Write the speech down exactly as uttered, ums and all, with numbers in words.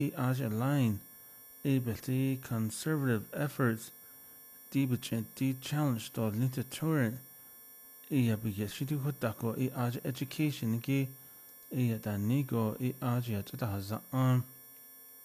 i aj align ability conservative efforts di bachet di challenge to linta torrent i abiga shitu hotako i aj education ki i da nigo i aj ya ta za on